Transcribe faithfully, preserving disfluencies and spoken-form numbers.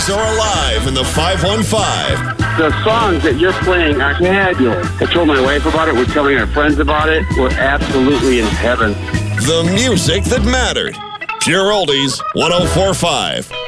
oldies are alive in the five one five. The songs that you're playing are fabulous. I told my wife about it. We're telling our friends about it. We're absolutely in heaven. The music that mattered. Pure Oldies, one oh four point five.